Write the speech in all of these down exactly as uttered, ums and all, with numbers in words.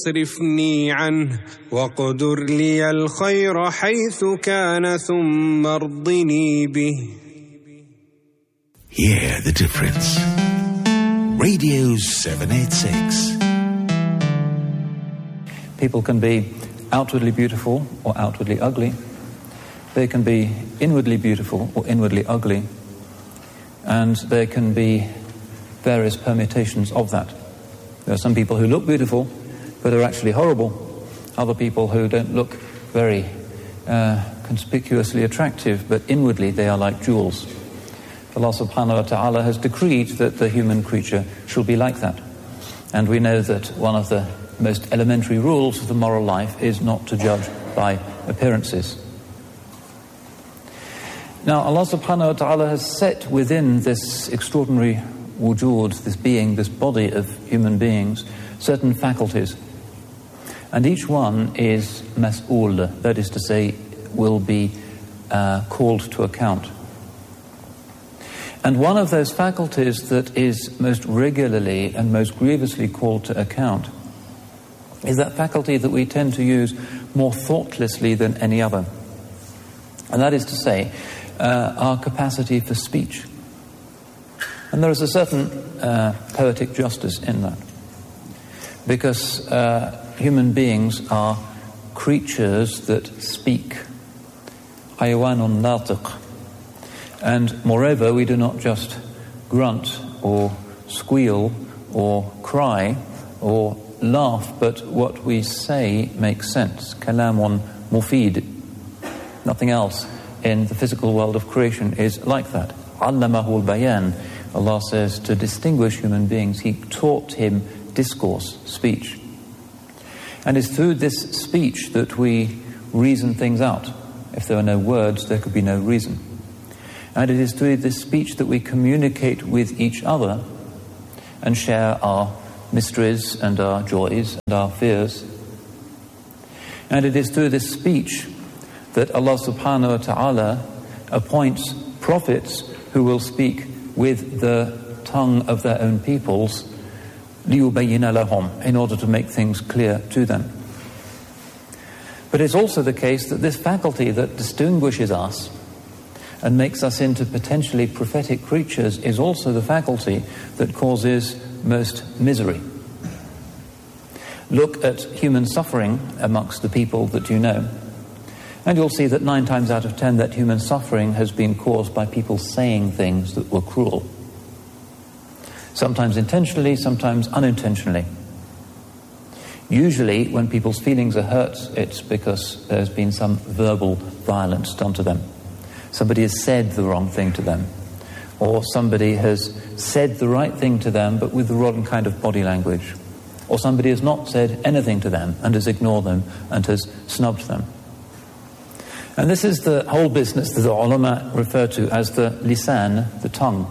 اصرفني عنه وقدر لي الخير حيث كان ثم ارضني به. Hear the difference. Radio seven eighty-six. People can be outwardly beautiful or outwardly ugly. They can be inwardly beautiful or inwardly ugly. And there can be various permutations of that. There are some people who look beautiful but are actually horrible. Other people who don't look very uh, conspicuously attractive, but inwardly they are like jewels. Allah subhanahu wa ta'ala has decreed that the human creature shall be like that. And we know that one of the most elementary rules of the moral life is not to judge by appearances. Now, Allah subhanahu wa ta'ala has set within this extraordinary wujud, this being, this body of human beings, certain faculties. And each one is mas'ul, that is to say, will be uh, called to account. And one of those faculties that is most regularly and most grievously called to account is that faculty that we tend to use more thoughtlessly than any other. And that is to say, uh, our capacity for speech. And there is a certain uh, poetic justice in that. Because uh, human beings are creatures that speak. Hayawanun natiq. And moreover, we do not just grunt or squeal or cry or laugh, but what we say makes sense. Kalamun mufid. Nothing else in the physical world of creation is like that. Allamahul bayan. Allah says to distinguish human beings, He taught him discourse, speech. And it's through this speech that we reason things out. If there are no words, there could be no reason. And it is through this speech that we communicate with each other and share our mysteries and our joys and our fears. And it is through this speech that Allah subhanahu wa ta'ala appoints prophets who will speak with the tongue of their own peoples, لِيُبَيِّنَ لَهُمْ, in order to make things clear to them. But it's also the case that this faculty that distinguishes us and makes us into potentially prophetic creatures is also the faculty that causes most misery. Look at human suffering amongst the people that you know, and you'll see that nine times out of ten that human suffering has been caused by people saying things that were cruel. Sometimes intentionally, sometimes unintentionally. Usually when people's feelings are hurt, it's because there's been some verbal violence done to them. Somebody has said the wrong thing to them. Or somebody has said the right thing to them, but with the wrong kind of body language. Or somebody has not said anything to them and has ignored them and has snubbed them. And this is the whole business that the ulama refer to as the lisan, the tongue.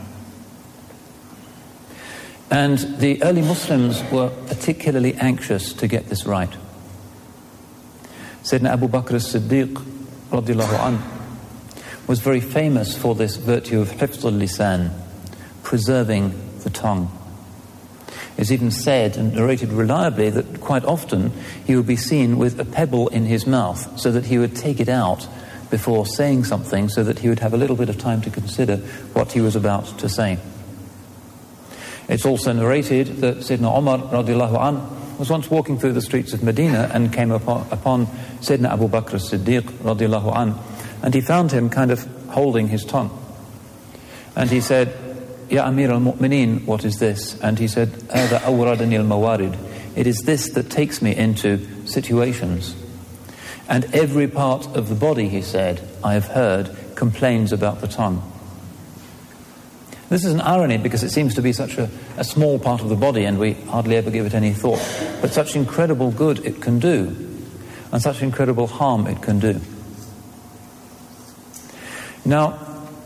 And the early Muslims were particularly anxious to get this right. Sayyidina Abu Bakr as-Siddiq radiallahu anhu was very famous for this virtue of hifz al-lisan, preserving the tongue. It's even said and narrated reliably that quite often he would be seen with a pebble in his mouth so that he would take it out before saying something so that he would have a little bit of time to consider what he was about to say. It's also narrated that Sayyidina Umar radiallahu anhu was once walking through the streets of Medina and came upon, upon Sayyidina Abu Bakr as-Siddiq radiallahu anhu, and he found him kind of holding his tongue. And he said, Ya Amir al-Mu'mineen, what is this? And he said, Hada awradani al-mawarid. It is this that takes me into situations. And every part of the body, he said, I have heard, complains about the tongue. This is an irony because it seems to be such a, a small part of the body and we hardly ever give it any thought. But such incredible good it can do, and such incredible harm it can do. Now,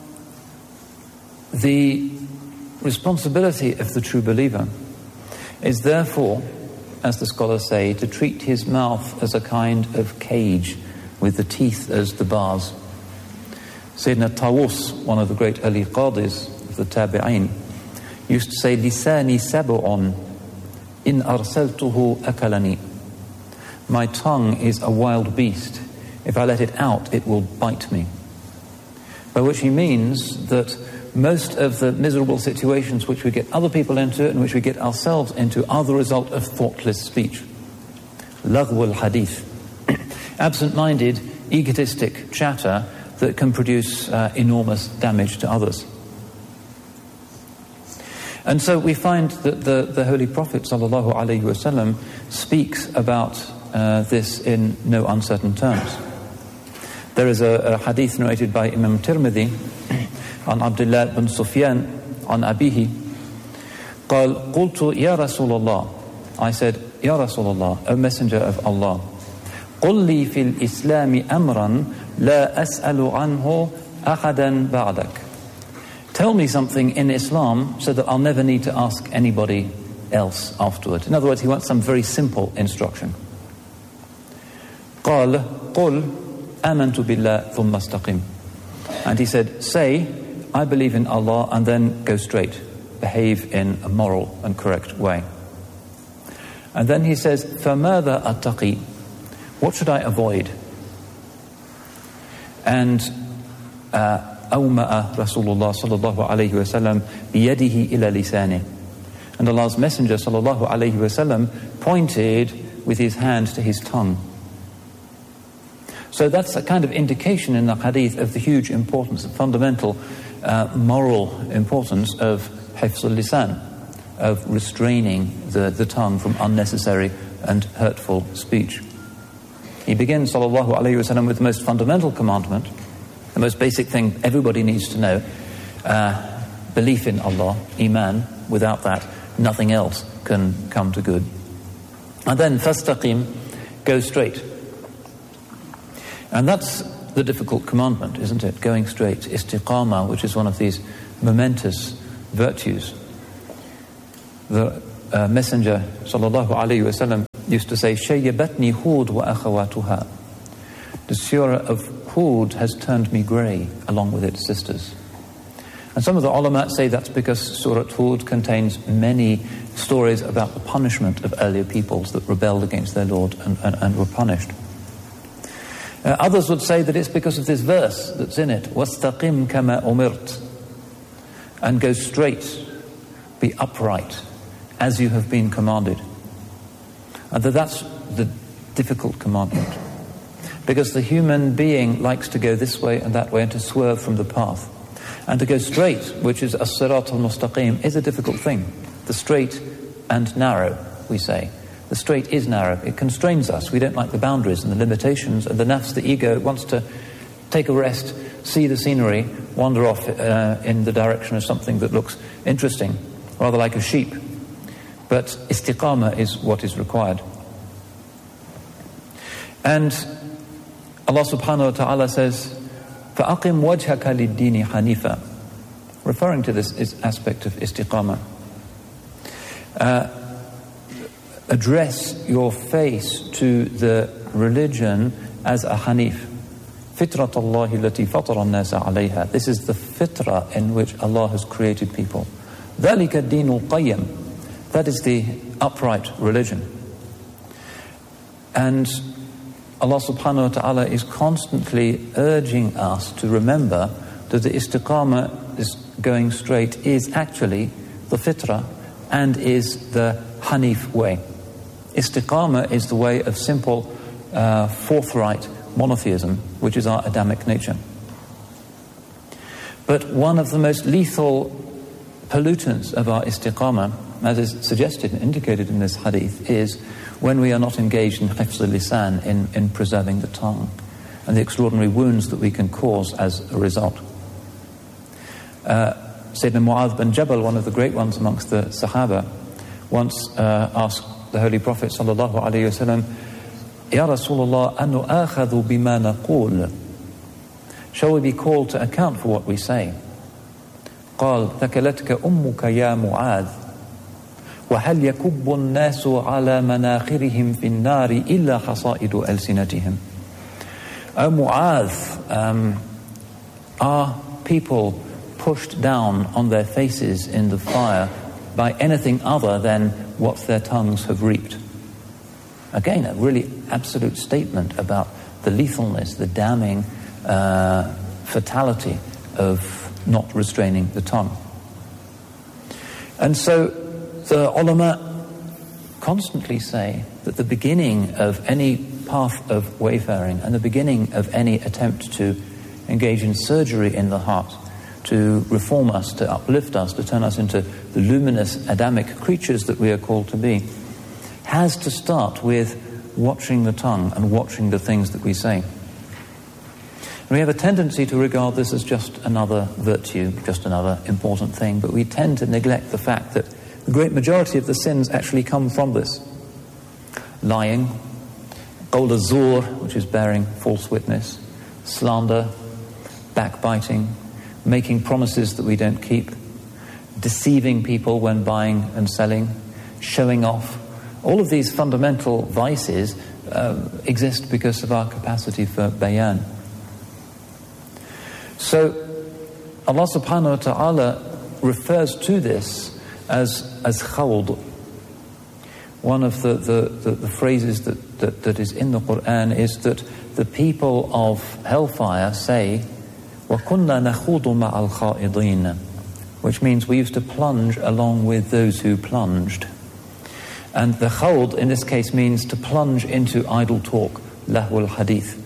the responsibility of the true believer is therefore, as the scholars say, to treat his mouth as a kind of cage with the teeth as the bars. Sayyidina Tawus, one of the great early qadis of the Tabi'een, used to say, Lisani sab'un in arsaltuhu akalani. My tongue is a wild beast. If I let it out, it will bite me. By which he means that most of the miserable situations which we get other people into and which we get ourselves into are the result of thoughtless speech. Laghw al-hadith. Absent-minded, egotistic chatter that can produce uh, enormous damage to others. And so we find that the, the Holy Prophet sallallahu alaihi wasallam speaks about uh, this in no uncertain terms. There is a, a hadith narrated by Imam Tirmidhi on Abdullah bin Sufyan on Abihi. قال قلت يا رسول الله. I said, Ya Rasulullah, O Messenger of Allah, قل لي في الإسلام أمرا لا أسأل عنه أحدا بعدك. Tell me something in Islam so that I'll never need to ask anybody else afterward. In other words, he wants some very simple instruction. قال قل آمنت بالله ثم استقم. And he said, say, I believe in Allah, and then go straight. Behave in a moral and correct way. And then he says, فَمَاذَا أَتَّقِي? What should I avoid? And أَوْمَأَ رَسُولُ اللَّهِ صَلَّى اللَّهُ عَلَيْهِ وَسَلَّمْ بِيَدِهِ إِلَى لِسَانِهِ. And Allah's Messenger صلى الله عليه وسلم pointed with his hand to his tongue. So that's a kind of indication in the hadith of the huge importance, the fundamental uh, moral importance of hifz al-lisan, of restraining the, the tongue from unnecessary and hurtful speech. He begins, sallallahu alayhi wasallam, with the most fundamental commandment, the most basic thing everybody needs to know, uh, belief in Allah, iman. Without that, nothing else can come to good. And then, fastaqim, go straight. And that's the difficult commandment, isn't it? Going straight, istiqamah, which is one of these momentous virtues. The uh, Messenger sallallahu alaihi wasallam used to say, "Shayyabatni Hud wa akhawatuha." The surah of Hud has turned me grey along with its sisters. And some of the ulama say that's because Surah Hud contains many stories about the punishment of earlier peoples that rebelled against their Lord and, and, and were punished. Uh, others would say that it's because of this verse that's in it, وَاسْتَقِمْ كَمَا أُمِرْتَ, and go straight, be upright, as you have been commanded. And that that's the difficult commandment. Because the human being likes to go this way and that way and to swerve from the path. And to go straight, which is as-sirat al-mustaqim, is a difficult thing. The straight and narrow, we say. The straight is narrow. It constrains us. We don't like the boundaries and the limitations. And the nafs, the ego, wants to take a rest, see the scenery, wander off uh, in the direction of something that looks interesting, rather like a sheep. But istiqamah is what is required. And Allah subhanahu wa ta'ala says, فَأَقِمْ وَجْهَكَ لِلدِّينِ حَنِيفًا, referring to this is aspect of istiqamah. Uh, address your face to the religion as a hanif. فِطْرَةَ اللَّهِ الَّتِي فَطَرَ النَّاسَ عَلَيْهَا. This is the fitra in which Allah has created people. ذَلِكَ الدِّينُ الْقَيِّمُ. That is the upright religion. And Allah subhanahu wa ta'ala is constantly urging us to remember that the istiqamah, is going straight, is actually the fitrah and is the hanif way. Istiqamah is the way of simple, uh, forthright monotheism, which is our Adamic nature. But one of the most lethal pollutants of our istiqamah, as is suggested and indicated in this hadith, is when we are not engaged in hifz al-lisan, in, in preserving the tongue, and the extraordinary wounds that we can cause as a result. Uh, Sayyidina Mu'adh bin Jabal, one of the great ones amongst the Sahaba, once uh, asked the Holy Prophet sallallahu alaihi wasallam, Ya Rasulullah, anu akhadhu bima naqul. Shall we be called to account for what we say? قال ثكلتك أمك يا معاذ وهل يكب الناس على مناخرهم في النار إلا حصائد ألسنتهم. O Mu'adh, um, are people pushed down on their faces in the fire by anything other than what their tongues have reaped. Again, a really absolute statement about the lethalness, the damning uh, fatality of not restraining the tongue. And so the ulama constantly say that the beginning of any path of wayfaring and the beginning of any attempt to engage in surgery in the heart, to reform us, to uplift us, to turn us into the luminous Adamic creatures that we are called to be, has to start with watching the tongue and watching the things that we say. And we have a tendency to regard this as just another virtue, just another important thing, but we tend to neglect the fact that the great majority of the sins actually come from this. Lying, qawl az-zur, which is bearing false witness, slander, backbiting, making promises that we don't keep, deceiving people when buying and selling, showing off. All of these fundamental vices uh, exist because of our capacity for bayan. So Allah subhanahu wa ta'ala refers to this as as khawd. One of the, the, the, the phrases that, that, that is in the Quran is that the people of hellfire say, وَكُنَّا نَخُوضُ مَعَ الْخَائِضِينَ, which means we used to plunge along with those who plunged. And the khawd in this case means to plunge into idle talk, lahwul hadith.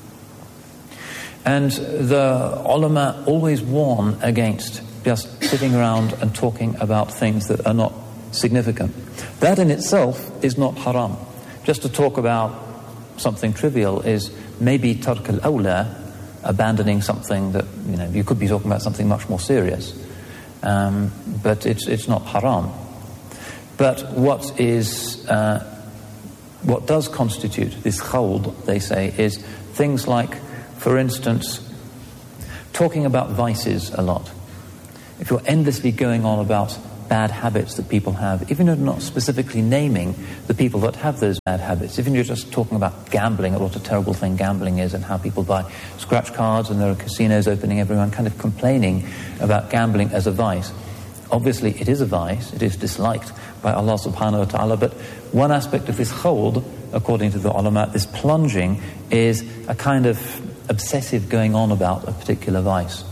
And the ulama always warn against just sitting around and talking about things that are not significant. That in itself is not haram. Just to talk about something trivial is maybe tark al-awla, abandoning something that, you know, you could be talking about something much more serious. Um, but it's it's not haram. But what is uh, what does constitute this khawd, they say, is things like, for instance, talking about vices a lot. If you're endlessly going on about bad habits that people have, even if you're not specifically naming the people that have those bad habits, even if you're just talking about gambling, or what a terrible thing gambling is, and how people buy scratch cards and there are casinos opening everywhere, kind of complaining about gambling as a vice. Obviously, it is a vice, it is disliked by Allah subhanahu wa ta'ala, but one aspect of this khawd, according to the ulama, this plunging, is a kind of obsessive going on about a particular vice.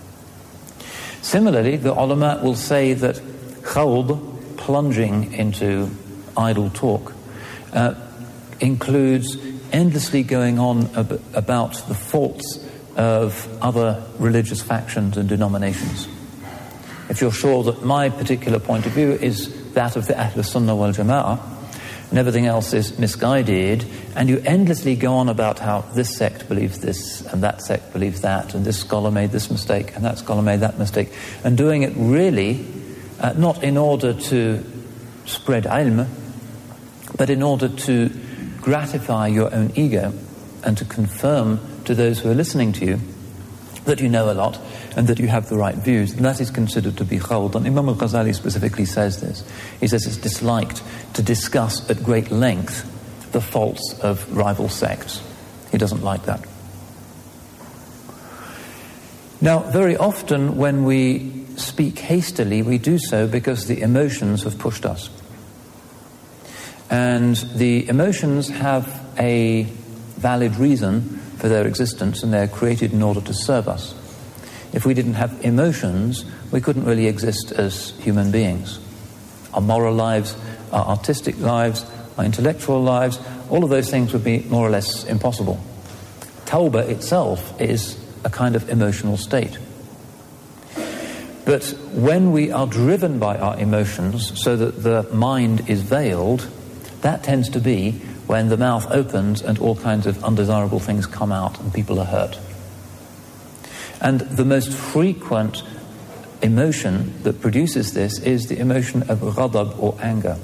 Similarly, the ulama will say that khawd, plunging into idle talk, uh, includes endlessly going on ab- about the faults of other religious factions and denominations. If you're sure that my particular point of view is that of the Ahl Sunnah wal Jama'ah, and everything else is misguided, and you endlessly go on about how this sect believes this, and that sect believes that, and this scholar made this mistake, and that scholar made that mistake, and doing it really uh, not in order to spread ilm, but in order to gratify your own ego, and to confirm to those who are listening to you that you know a lot, and that you have the right views, and that is considered to be khawd. And Imam al-Ghazali specifically says this. He says it's disliked to discuss at great length the faults of rival sects. He doesn't like that. Now, very often when we speak hastily, we do so because the emotions have pushed us. And the emotions have a valid reason for their existence, and they're created in order to serve us. If we didn't have emotions, we couldn't really exist as human beings. Our moral lives, our artistic lives, our intellectual lives, all of those things would be more or less impossible. Tawbah itself is a kind of emotional state. But when we are driven by our emotions so that the mind is veiled, that tends to be when the mouth opens and all kinds of undesirable things come out and people are hurt. And the most frequent emotion that produces this is the emotion of ghadab, or anger.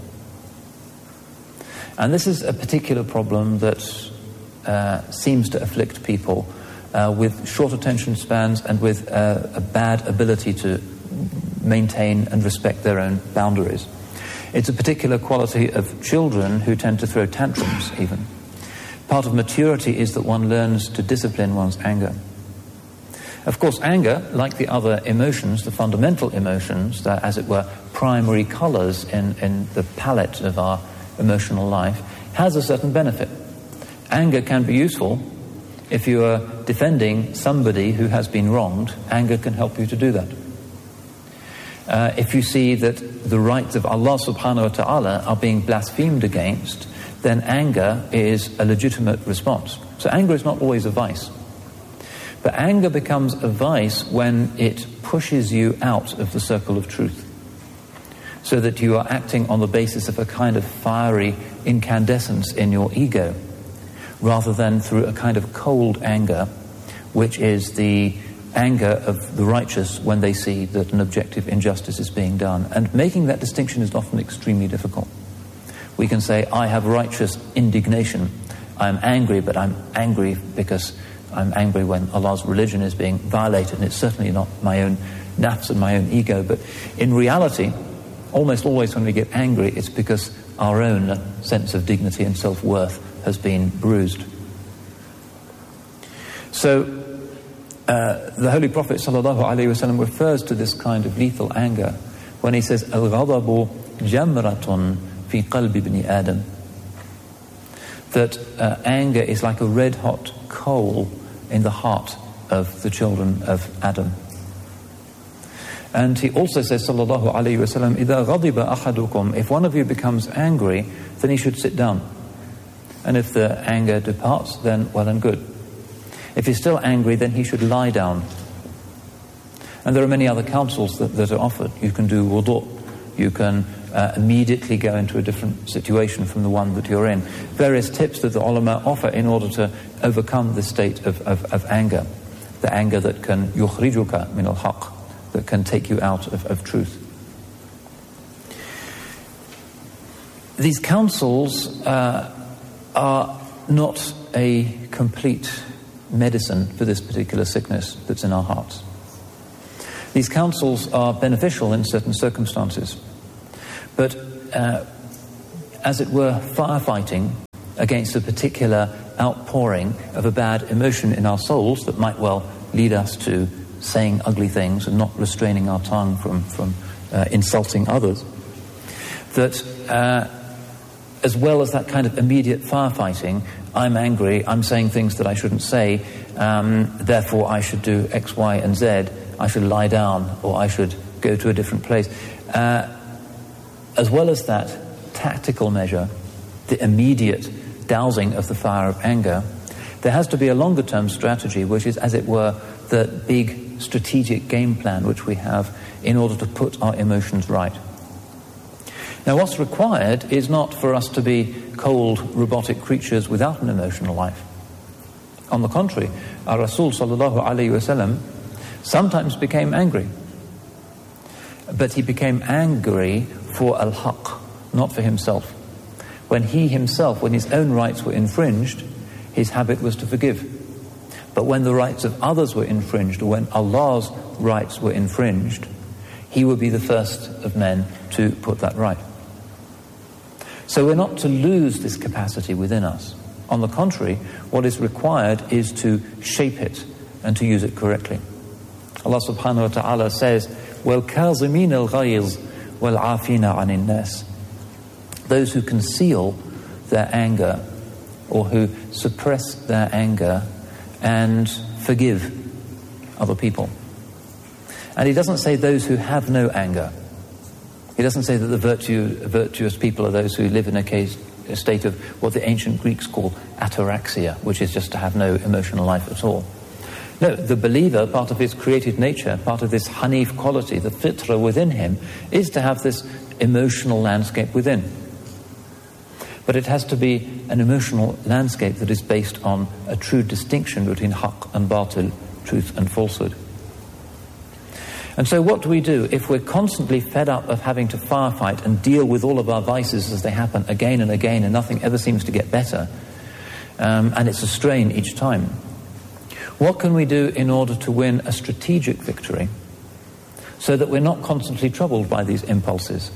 And this is a particular problem that uh, seems to afflict people uh, with short attention spans and with uh, a bad ability to maintain and respect their own boundaries. It's a particular quality of children who tend to throw tantrums even. Part of maturity is that one learns to discipline one's anger. Of course, anger, like the other emotions, the fundamental emotions, the, as it were, primary colours in, in the palette of our emotional life, has a certain benefit. Anger can be useful if you are defending somebody who has been wronged. Anger can help you to do that. Uh, if you see that the rights of Allah subhanahu wa ta'ala are being blasphemed against, then anger is a legitimate response. So anger is not always a vice. But anger becomes a vice when it pushes you out of the circle of truth, so that you are acting on the basis of a kind of fiery incandescence in your ego, rather than through a kind of cold anger, which is the anger of the righteous when they see that an objective injustice is being done. And making that distinction is often extremely difficult. We can say, I have righteous indignation. I'm angry, but I'm angry because I'm angry when Allah's religion is being violated, and it's certainly not my own nafs and my own ego. But in reality, almost always when we get angry, it's because our own sense of dignity and self-worth has been bruised. So uh, the Holy Prophet sallallahu alaihi wasallam refers to this kind of lethal anger when he says, "Al-ghadabu jamratun fi qalbi ibn Adam." That uh, anger is like a red-hot coal in the heart of the children of Adam. And he also says, sallallahu alayhi wa sallam, إِذَا غَضِبَ أَحَدُكُمْ, if one of you becomes angry, then he should sit down. And if the anger departs, then well and good. If he's still angry, then he should lie down. And there are many other counsels that, that are offered. You can do wudu. You can uh, immediately go into a different situation from the one that you're in. Various tips that the ulama offer in order to overcome this state of, of, of anger. The anger that can yukhrijuka min al-haq, that can take you out of, of truth. These counsels uh, are not a complete medicine for this particular sickness that's in our hearts. These counsels are beneficial in certain circumstances, but uh, as it were, firefighting against a particular outpouring of a bad emotion in our souls that might well lead us to saying ugly things and not restraining our tongue from, from uh, insulting others, that uh, as well as that kind of immediate firefighting, I'm angry, I'm saying things that I shouldn't say, um, therefore I should do X, Y, and Z, I should lie down, or I should go to a different place. Uh, as well as that tactical measure, the immediate dousing of the fire of anger, there has to be a longer-term strategy, which is, as it were, the big strategic game plan which we have in order to put our emotions right. Now, what's required is not for us to be cold, robotic creatures without an emotional life. On the contrary, our Rasul sallallahu alayhi wa sallam sometimes became angry. But he became angry for al-haq, not for himself. When he himself, when his own rights were infringed, his habit was to forgive. But when the rights of others were infringed, or when Allah's rights were infringed, he would be the first of men to put that right. So we're not to lose this capacity within us. On the contrary, what is required is to shape it and to use it correctly. Allah subhanahu wa ta'ala says, وَالْكَاظِمِينَ الْغَيْظِ وَالْعَافِينَ عَنِ النَّاسِ. Those who conceal their anger, or who suppress their anger and forgive other people. And he doesn't say those who have no anger. He doesn't say that the virtue, virtuous people are those who live in a, case, a state of what the ancient Greeks call ataraxia, which is just to have no emotional life at all. No, the believer, part of his created nature, part of this hanif quality, the fitra within him, is to have this emotional landscape within. But it has to be an emotional landscape that is based on a true distinction between haqq and batil, truth and falsehood. And so what do we do if we're constantly fed up of having to firefight and deal with all of our vices as they happen again and again, and nothing ever seems to get better, um, and it's a strain each time? What can we do in order to win a strategic victory so that we're not constantly troubled by these impulses?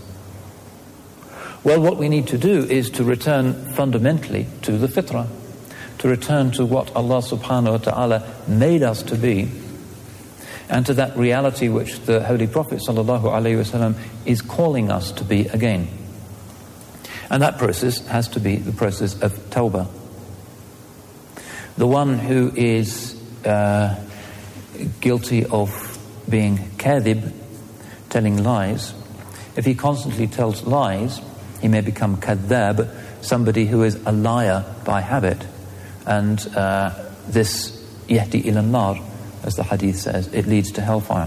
Well, what we need to do is to return fundamentally to the fitrah, to return to what Allah subhanahu wa ta'ala made us to be, and to that reality which the Holy Prophet sallallahu alaihi wasallam is calling us to be again. And that process has to be the process of tawbah. The one who is uh, guilty of being kadhib, telling lies, if he constantly tells lies, he may become kadhab, somebody who is a liar by habit. And uh, this yahdi ila nar, as the hadith says, it leads to hellfire.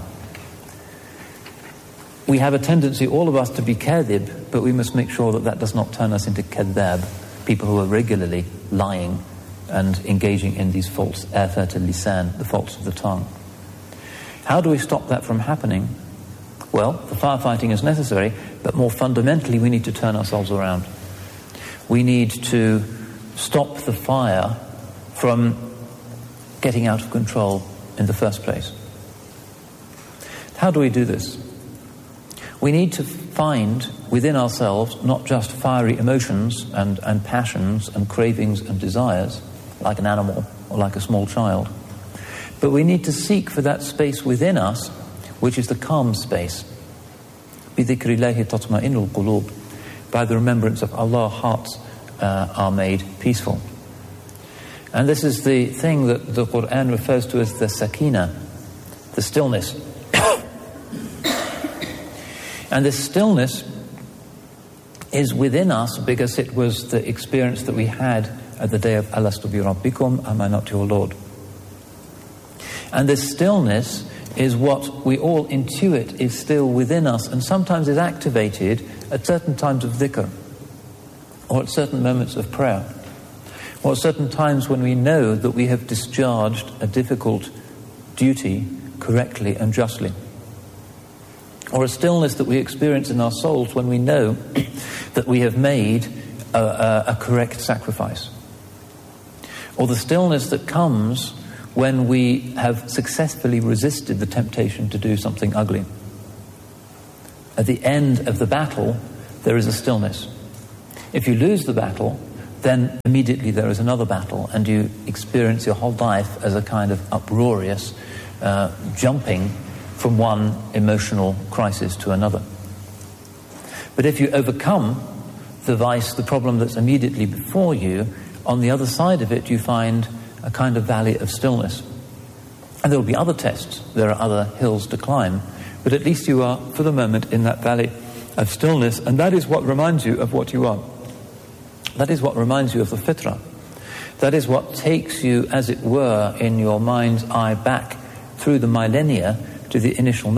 We have a tendency, all of us, to be kadhib, but we must make sure that that does not turn us into kadhab, people who are regularly lying and engaging in these faults, afat al-lisan, the faults of the tongue. How do we stop that from happening? Well, the firefighting is necessary, but more fundamentally we need to turn ourselves around. We need to stop the fire from getting out of control in the first place. How do we do this? We need to find within ourselves not just fiery emotions and, and passions and cravings and desires, like an animal or like a small child, but we need to seek for that space within us which is the calm space. بِذِكْرِ اللَّهِ تَطْمَئِنُّ الْقُلُوبِ. By the remembrance of Allah, hearts uh, are made peaceful. And this is the thing that the Quran refers to as the sakina, the stillness. And this stillness is within us because it was the experience that we had at the day of Alastu bi Rabbikum, am I not your Lord? And this stillness is what we all intuit is still within us, and sometimes is activated at certain times of dhikr, or at certain moments of prayer, or at certain times when we know that we have discharged a difficult duty correctly and justly, or a stillness that we experience in our souls when we know that we have made a, a, a correct sacrifice, or the stillness that comes when we have successfully resisted the temptation to do something ugly. At the end of the battle, there is a stillness. If you lose the battle, then immediately there is another battle, and you experience your whole life as a kind of uproarious uh, jumping from one emotional crisis to another. But if you overcome the vice, the problem that's immediately before you, on the other side of it you find a kind of valley of stillness. And there will be other tests, there are other hills to climb, but at least you are, for the moment, in that valley of stillness, and that is what reminds you of what you are. That is what reminds you of the fitrah. That is what takes you, as it were, in your mind's eye back through the millennia to the initial